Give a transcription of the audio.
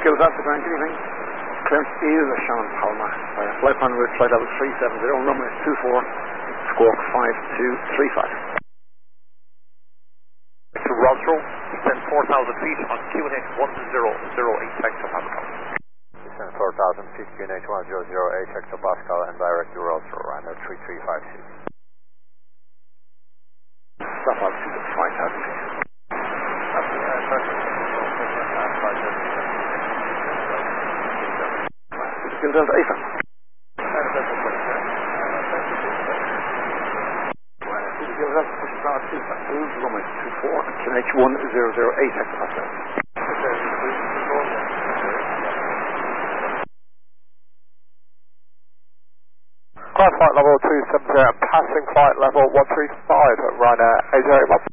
Delta Grand, good evening. Clearance is Sean Palmer. Flight plan route, flight level 370, runway 24, squawk 5235. To Roswell, descend 4,000 feet on QNH 1008 hectopascal. Descend 4,000 feet, QNH 1008 hectopascal and direct to Roswell, runway 3356. Stop altitude at 5,000 feet. Skill Delta AFA. Skill Delta Push Class is approved, runway 24, QNH 1008 hectopascal. Climb flight level 270 and passing flight level 135 at Ryanair 801.